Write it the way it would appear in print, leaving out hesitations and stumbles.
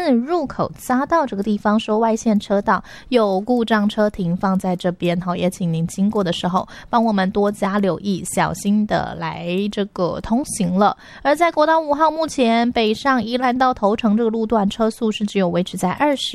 4入口匝道这个地方说外线车道有故障车停放在这边，好，也请您经过的时候帮我们多加留意，小心的来这个通行了。而在国道5号目前北上宜兰到头城这个路段车速是只有维持在20